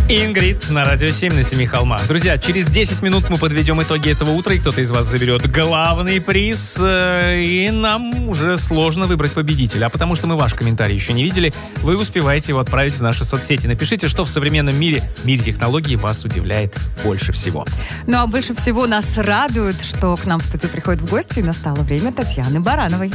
Ингрид на Радио 7 на Семи холмах. Друзья, через 10 минут мы подведем итоги этого утра, и кто-то из вас заберет главный приз. И нам уже сложно выбрать победителя. А потому что мы ваш комментарий еще не видели, вы успеваете его отправить в наши соцсети. Напишите, что в современном мире технологий вас удивляет больше всего. Ну а больше всего нас радует, что к нам в студию приходит в гости, и настало время Татьяны Барановой.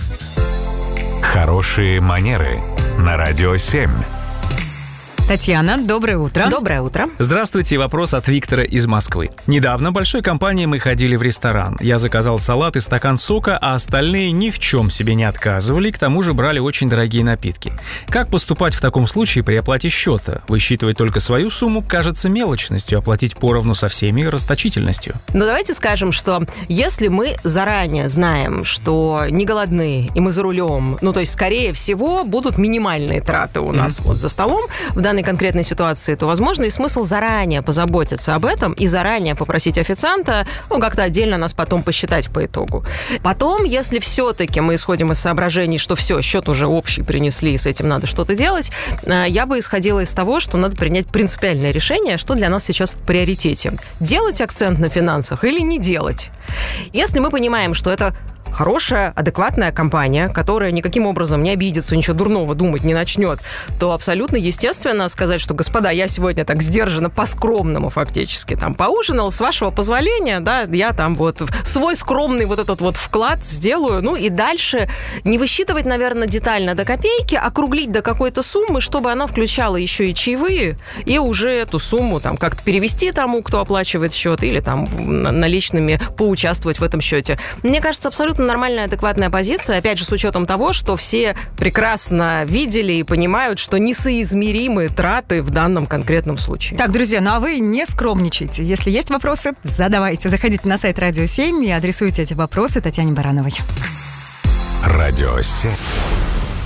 Хорошие манеры на Радио 7. Татьяна, доброе утро. Доброе утро. Здравствуйте, вопрос от Виктора из Москвы. Недавно в большой компании мы ходили в ресторан. Я заказал салат и стакан сока, а остальные ни в чем себе не отказывали, к тому же брали очень дорогие напитки. Как поступать в таком случае при оплате счета? Высчитывать только свою сумму кажется мелочностью, оплатить поровну со всеми — расточительностью. Ну, давайте скажем, что если мы заранее знаем, что не голодны, и мы за рулем, то есть, скорее всего, будут минимальные траты у нас вот за столом, в данной конкретной ситуации, то, возможно, и смысл заранее позаботиться об этом и заранее попросить официанта, как-то отдельно нас потом посчитать по итогу. Потом, если все-таки мы исходим из соображений, что все, счет уже общий принесли, и с этим надо что-то делать, я бы исходила из того, что надо принять принципиальное решение, что для нас сейчас в приоритете. Делать акцент на финансах или не делать? Если мы понимаем, что это хорошая, адекватная компания, которая никаким образом не обидится, ничего дурного думать не начнет, то абсолютно естественно сказать, что, господа, я сегодня так сдержанно, по-скромному фактически там поужинал, с вашего позволения, да, я там вот свой скромный вот этот вот вклад сделаю, и дальше не высчитывать, наверное, детально до копейки, округлить до какой-то суммы, чтобы она включала еще и чаевые, и уже эту сумму там как-то перевести тому, кто оплачивает счет, или там наличными поучаствовать в этом счете. Мне кажется, абсолютно нормальная, адекватная позиция, опять же, с учетом того, что все прекрасно видели и понимают, что несоизмеримы траты в данном конкретном случае. Так, друзья, а вы не скромничайте. Если есть вопросы, задавайте. Заходите на сайт Радио 7 и адресуйте эти вопросы Татьяне Барановой. Радио 7.